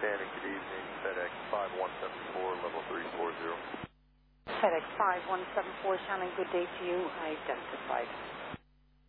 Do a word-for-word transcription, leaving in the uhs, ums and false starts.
Shannon, good evening. FedEx five one seven four, level three four zero. FedEx five one seven four, Shannon, good day to you. Identified.